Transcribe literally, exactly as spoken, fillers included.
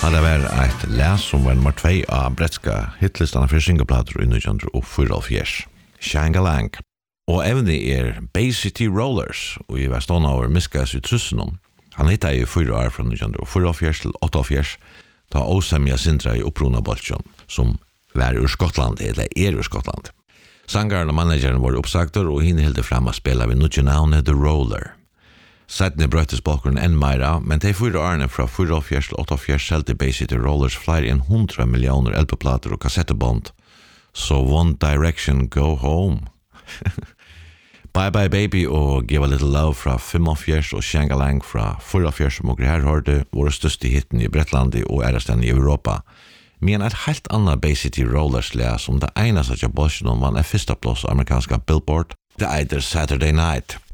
Han det var et læs som var nummer två av bretska hitlistarna for singleplater i nitton fyrtiofyra. Shangalang. Og evne er Bay City Rollers, og jeg var stående over Miskas i Trussenom. Han hittet i fyra år fra nitton fyrtiofyra til åttiofyra, ta Åsemja Sintra i opprona Bolsjon, som var ur Skottland, eller er ur Skottland. Sangaren og manageren var oppsagter, og henne hilde fram å spela ved nutje navnet The Roller. Settene brøttes bakgrunnen enn meira, men de fyra årene fra fyrtiofyra til åttiofyra selte Bay City Rollers flere enn hundra millioner L P-plater og kassettebånd. So One Direction Go Home. Bye Bye Baby og Give a Little Love fra fyrtiofyra og Shangalang fra fyrtiofyra som og her hørte våre største hitten i Brettlandi og æresten i Europa. Men et helt annet Bay City Rollers lea som det eneste av Bolsjon vann er første plass amerikanska Billboard, det eider Saturday Night.